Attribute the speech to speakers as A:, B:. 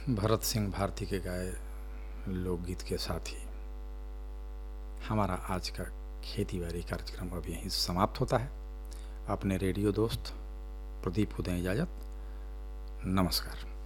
A: भरत सिंह भारती के गाए लोकगीत के साथ ही हमारा आज का खेती बाड़ी कार्यक्रम अब यहीं समाप्त होता है। अपने रेडियो दोस्त प्रदीप को दें इजाज़त। नमस्कार।